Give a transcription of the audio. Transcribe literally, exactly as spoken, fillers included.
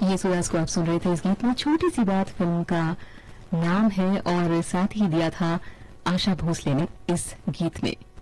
ये सुदास को आप सुन रहे थे। इस गीत में छोटी सी बात फिल्म का नाम है और साथ ही दिया था आशा भोसले ने इस गीत में।